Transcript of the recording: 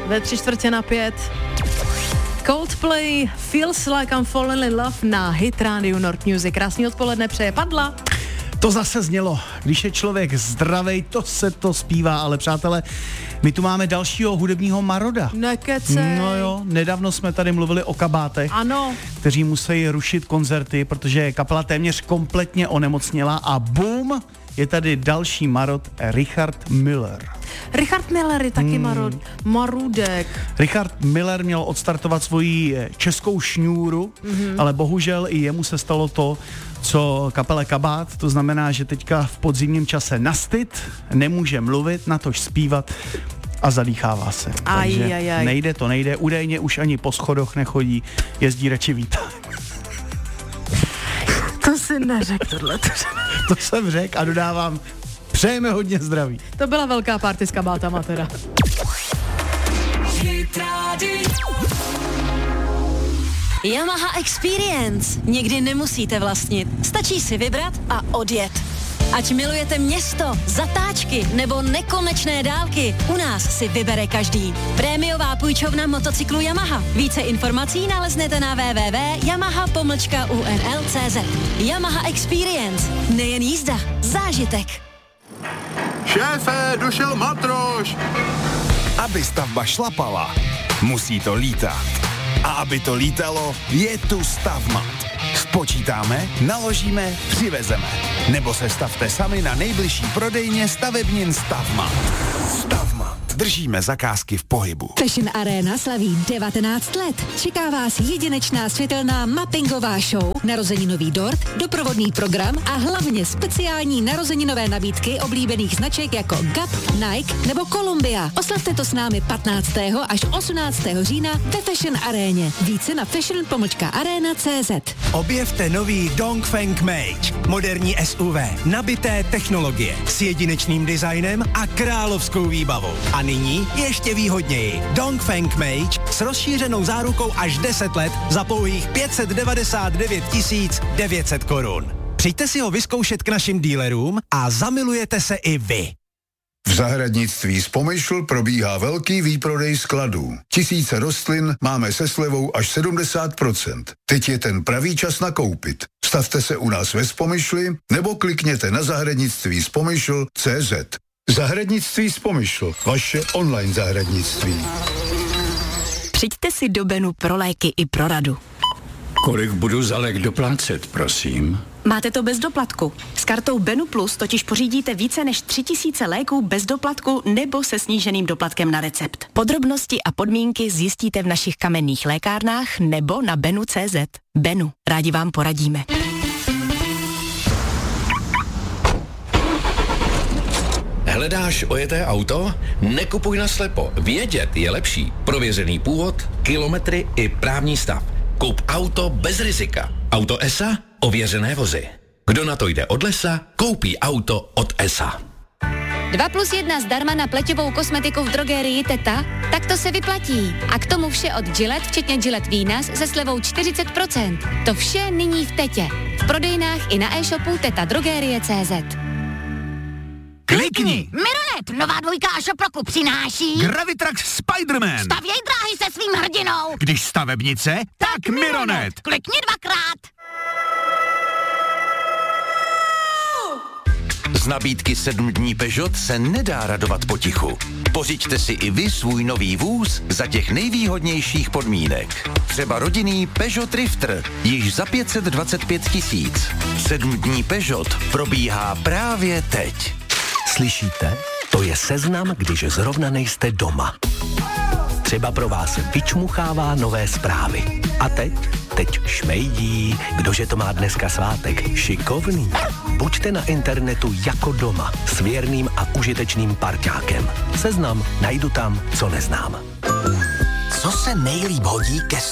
ve 3:45. Coldplay, Feels Like I'm Falling in Love na Hit Radio Nord Music. Krásný odpoledne přeje Padla. To zase znělo. Když je člověk zdravej, to se to zpívá, ale přátelé, my tu máme dalšího hudebního maroda. Nekecej. No jo, nedávno jsme tady mluvili o kabátech, ano, kteří musí rušit koncerty, protože kapela téměř kompletně onemocněla a boom, je tady další marod, Richard Müller. Richard Müller je taky marudek. Richard Müller měl odstartovat svoji českou šňůru, ale bohužel i jemu se stalo to, co kapele Kabát, to znamená, že teďka v podzimním čase nastyt, nemůže mluvit, natož zpívat a zadýchává se. Takže nejde, údajně už ani po schodoch nechodí, jezdí radši výtah. To si neřekl tohle. To jsem řekl a dodávám, přejeme hodně zdraví. To byla velká party s kabátama teda. Yamaha Experience. Někdy nemusíte vlastnit. Stačí si vybrat a odjet. Ať milujete město, zatáčky nebo nekonečné dálky, u nás si vybere každý. Prémiová půjčovna motocyklu Yamaha. Více informací naleznete na www.yamaha.unl.cz. Yamaha Experience. Nejen jízda, zážitek. Šéfe, došel matroš! Aby stavba šlapala, musí to lítat. A aby to lítalo, je tu Stavmat. Spočítáme, naložíme, přivezeme. Nebo se stavte sami na nejbližší prodejně stavebnin Stavmat. Stavmat. Držíme zakázky v pohybu. Fashion Arena slaví 19 let. Čeká vás jedinečná světelná mappingová show, narozeninový dort, doprovodný program a hlavně speciální narozeninové nabídky oblíbených značek jako Gap, Nike nebo Columbia. Oslavte to s námi 15. až 18. října ve Fashion Aréně. Více na fashion.arena.cz. Objevte nový Dongfeng Mage. Moderní SUV, nabité technologie s jedinečným designem a královskou výbavou. A nyní ještě výhodněji. Dongfeng Mage s rozšířenou zárukou až 10 let za pouhých 599 900 korun. Přijďte si ho vyzkoušet k našim dílerům a zamilujete se i vy. V zahradnictví Spomyšl probíhá velký výprodej skladů. Tisíce rostlin máme se slevou až 70%. Teď je ten pravý čas nakoupit. Stavte se u nás ve Spomyšli nebo klikněte na zahradnictví Spomyšl.cz. Zahradnictví Spomyšl, vaše online zahradnictví. Přijďte si do Benu pro léky i pro radu. Kolik budu za lék doplácet, prosím? Máte to bez doplatku. S kartou Benu Plus totiž pořídíte více než 3000 léků bez doplatku nebo se sníženým doplatkem na recept. Podrobnosti a podmínky zjistíte v našich kamenných lékárnách nebo na benu.cz. Benu, rádi vám poradíme. Hledáš ojeté auto? Nekupuj naslepo. Vědět je lepší. Prověřený původ, kilometry i právní stav. Kup auto bez rizika. Auto ESA? Ověřené vozy. Kdo na to jde od lesa, koupí auto od ESA. 2+1 zdarma na pleťovou kosmetiku v drogérii Teta? Tak to se vyplatí. A k tomu vše od Gillette, včetně Gillette Venus se slevou 40%. To vše nyní v Tetě. V prodejnách i na e-shopu tetadrogerie.cz. Klikni! Mironet, nová dvojka a Šoproku přináší Gravitrax Spider-Man. Stavěj dráhy se svým hrdinou. Když stavebnice, tak Mironet. Klikni dvakrát. Z nabídky 7 dní Peugeot se nedá radovat potichu. Pořiďte si i vy svůj nový vůz za těch nejvýhodnějších podmínek. Třeba rodinný Peugeot Drifter, již za 525 000. 7 dní Peugeot probíhá právě teď. Slyšíte? To je seznam, když zrovna nejste doma. Třeba pro vás vyčmuchává nové zprávy. A teď šmejdí, kdože to má dneska svátek. Šikovný. Buďte na internetu jako doma, s věrným a užitečným parťákem. Seznam najdu tam, co neznám. Co se nejlíp hodí ke